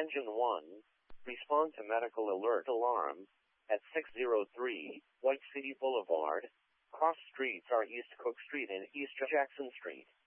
Attention 1. Respond to medical alert alarm at 603 White City Boulevard. Cross streets are East Cook Street and East Jackson Street.